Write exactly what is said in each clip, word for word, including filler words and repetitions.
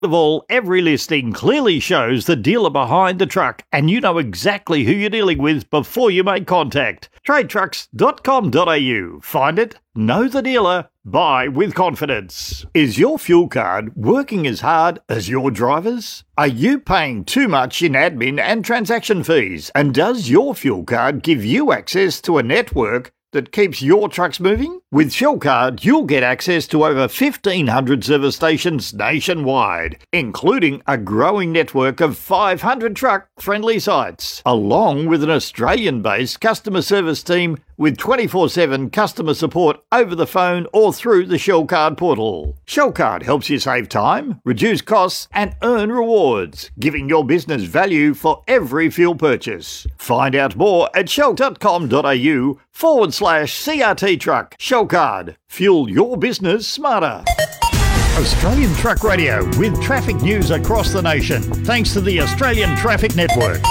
of all, every listing clearly shows the dealer behind the truck, and you know exactly who you're dealing with before you make contact. trade trucks dot com dot a u. Find it, know the dealer, buy with confidence. Is your fuel card working as hard as your driver's? Are you paying too much in admin and transaction fees? And does your fuel card give you access to a network that keeps your trucks moving? With Shell Card, you'll get access to over fifteen hundred service stations nationwide, including a growing network of five hundred truck-friendly sites, along with an Australian-based customer service team with twenty-four seven customer support over the phone or through the Shell Card portal. Shell Card helps you save time, reduce costs, and earn rewards, giving your business value for every fuel purchase. Find out more at shell dot com dot a u forward slash C R T truck. Shell Card. Fuel your business smarter. Australian Truck Radio with traffic news across the nation, thanks to the Australian Traffic Network.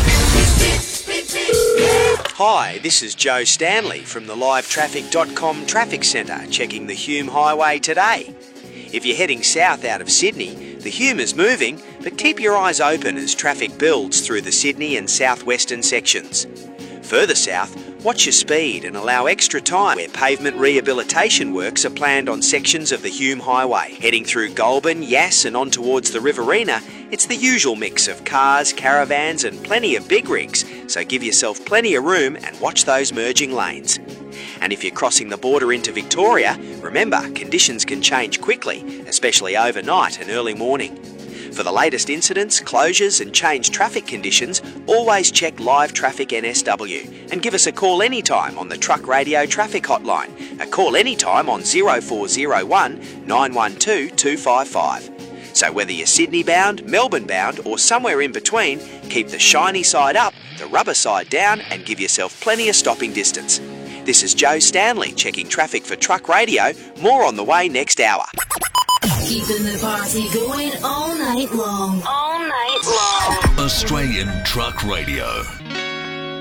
Hi, this is Joe Stanley from the live traffic dot com Traffic Centre, checking the Hume Highway today. If you're heading south out of Sydney, the Hume is moving, but keep your eyes open as traffic builds through the Sydney and southwestern sections. Further south, watch your speed and allow extra time where pavement rehabilitation works are planned on sections of the Hume Highway. Heading through Goulburn, Yass and on towards the Riverina, it's the usual mix of cars, caravans and plenty of big rigs, so give yourself plenty of room and watch those merging lanes. And if you're crossing the border into Victoria, remember, conditions can change quickly, especially overnight and early morning. For the latest incidents, closures and changed traffic conditions, always check Live Traffic N S W and give us a call anytime on the Truck Radio Traffic Hotline. A call anytime on zero four zero one nine one two two five five. So whether you're Sydney bound, Melbourne bound or somewhere in between, keep the shiny side up, the rubber side down and give yourself plenty of stopping distance. This is Joe Stanley checking traffic for Truck Radio. More on the way next hour. Keeping the party going all night long. All night long. Australian Truck Radio.